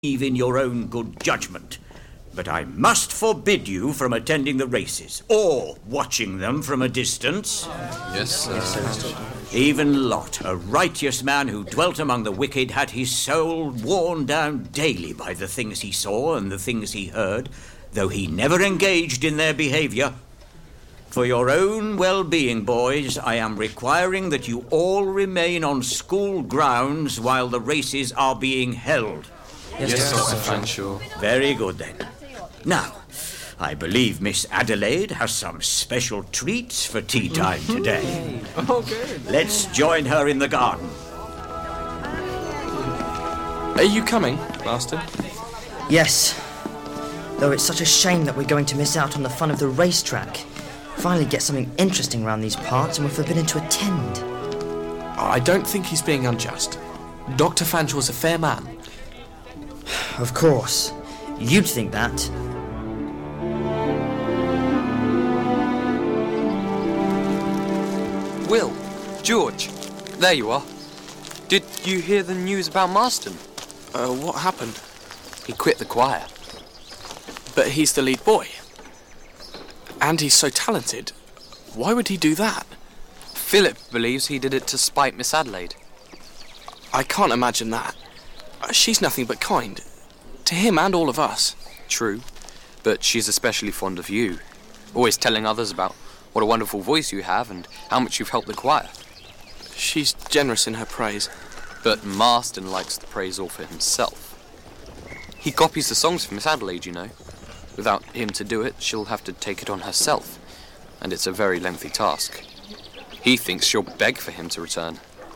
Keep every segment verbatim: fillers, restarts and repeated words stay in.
believe in your own good judgment, but I must forbid you from attending the races, or watching them from a distance. Yes, sir. Even Lot, a righteous man who dwelt among the wicked, had his soul worn down daily by the things he saw and the things he heard, though he never engaged in their behavior. For your own well-being, boys, I am requiring that you all remain on school grounds while the races are being held. Yes, yes Doctor Fanshawe. Very good, then. Now, I believe Miss Adelaide has some special treats for tea time today. Oh, good. Let's join her in the garden. Are you coming, Marston? Yes. Though it's such a shame that we're going to miss out on the fun of the racetrack. Finally get something interesting around these parts and we're forbidden to attend. I don't think he's being unjust. Doctor Fanshawe's a fair man. Of course. You'd think that. Will, George, there you are. Did you hear the news about Marston? Uh, what happened? He quit the choir. But he's the lead boy. And he's so talented. Why would he do that? Philip believes he did it to spite Miss Adelaide. I can't imagine that. She's nothing but kind. To him and all of us. True, but she's especially fond of you. Always telling others about what a wonderful voice you have and how much you've helped the choir. She's generous in her praise. But Marston likes the praise all for himself. He copies the songs for Miss Adelaide, you know. Without him to do it, she'll have to take it on herself. And it's a very lengthy task. He thinks she'll beg for him to return.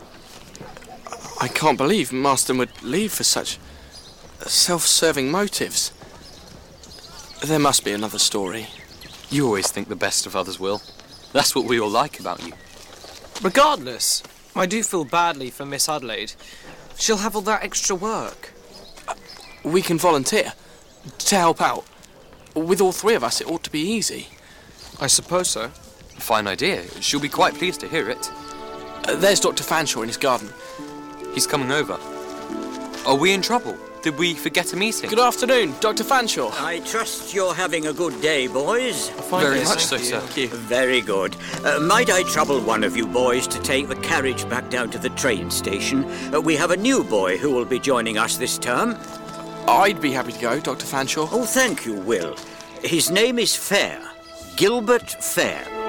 I can't believe Marston would leave for such self-serving motives. There must be another story. You always think the best of others, Will. That's what we all like about you. Regardless, I do feel badly for Miss Adelaide. She'll have all that extra work. Uh, we can volunteer to help out. With all three of us, it ought to be easy. I suppose so. Fine idea. She'll be quite pleased to hear it. Uh, there's Doctor Fanshawe in his garden. He's coming over. Are we in trouble? Did we forget a meeting? Good afternoon, Doctor Fanshawe. I trust you're having a good day, boys. Very much so, sir. Thank you. Very good. Uh, might I trouble one of you boys to take the carriage back down to the train station? Uh, we have a new boy who will be joining us this term. I'd be happy to go, Doctor Fanshawe. Oh, thank you, Will. His name is Fair. Gilbert Fair.